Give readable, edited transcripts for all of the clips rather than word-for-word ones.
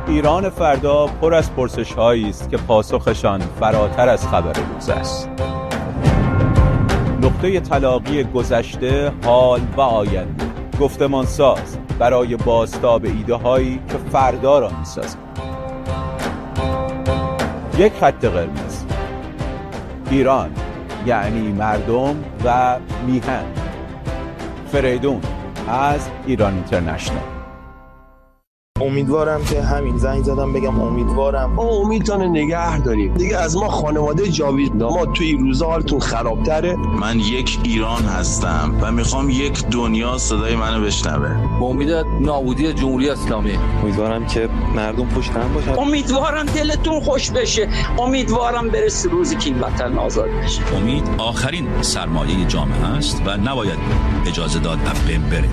ایران فردا پر از پرسش‌هایی است که پاسخشان فراتر از خبر روز است. نقطه تلاقی گذشته، حال و آینده، گفتمانساز برای بازتاب ایده‌هایی که فردا را می‌سازند. یک خط قرمز: ایران یعنی مردم و میهن. فریدون از ایران اینترنشنال. امیدوارم که همین زنگ زدم بگم امیدوارم ما امیدتون نگه داریم دیگه. از ما خانواده جاوید ما توی روزا حالتون خرابتره. من یک ایران هستم و میخوام یک دنیا صدای منو بشنوه. با امید نابودی جمهوری اسلامی. امیدوارم که مردم پشت هم باشن. امیدوارم دلتون خوش بشه. امیدوارم برسه روزی که این وطن آزاد بشه. امید آخرین سرمایه جامعه است و نباید اجازه داد از بین بره.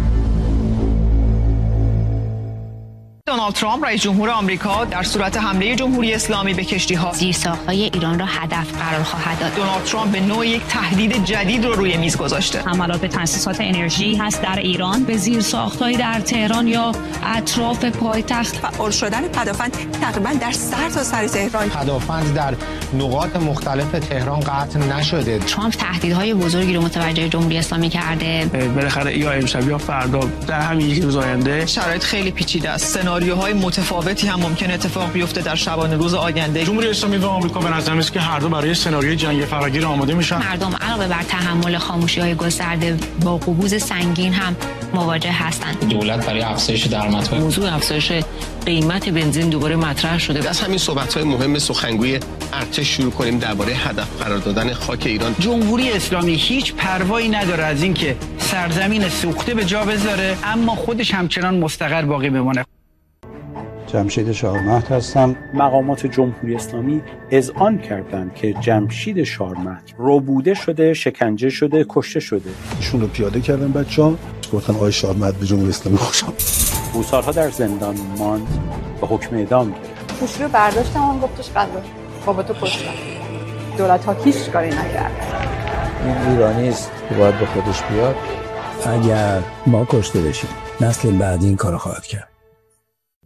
دونالد ترامپ رئیس جمهور آمریکا در صورت حمله جمهوری اسلامی به کشتی‌ها زیرساخت‌های ایران را هدف قرار خواهد داد. دونالد ترامپ به نوعی یک تهدید جدید رو روی میز گذاشته. حملات به تأسیسات انرژی هست در ایران، به زیرساخت‌های در تهران یا اطراف پایتخت. فعال شدن پدافند تقریبا در سرتاسر تهران. پدافند در نقاط مختلف تهران قطع نشده. ترامپ تهدیدهای بزرگی رو متوجه جمهوری اسلامی کرده. بالاخره یا امشب یا فردا در همین یک روز آینده شرایط خیلی پیچیده است. سناریوهای متفاوتی هم ممکن اتفاق بیفته در شبانه روز آینده. جمهوری اسلامی و آمریکا به نظر میاد که هر دو برای سناریوی جنگ فراگیر آماده میشن. مردم علاوه بر تحمل خاموشی‌های گسترده با قبوز سنگین هم مواجه هستند. دولت برای افزایش درآمدها موضوع افزایش قیمت بنزین دوباره مطرح شده. از همین صحبت‌های مهم سخنگوی ارتش شروع کنیم درباره هدف قرار دادن خاک ایران. جمهوری اسلامی هیچ پروایی نداره از اینکه سرزمین سوخته به جا بذاره اما خودش همچنان مستقر باقی بمونه. جمشید شارمهد هستم. مقامات جمهوری اسلامی اذعان کردند که جمشید شارمهد ربوده شده، شکنجه شده، کشته شده. ایشون رو پیاده کردن بچه‌ها، گفتن آقای شارمهد به جمهوری اسلامی خوش آمد. او سالها در زندان ماند و حکم اعدام گرفت. پوشی رو برداشتم، اون گفتش قدر بابا تو پشتم. دولت ها هیچ کاری نکرد. این ایرانی است که باید به خودش بیاد. اگر ما کشته بشیم نسل بعدی این کارو خواهد کرد.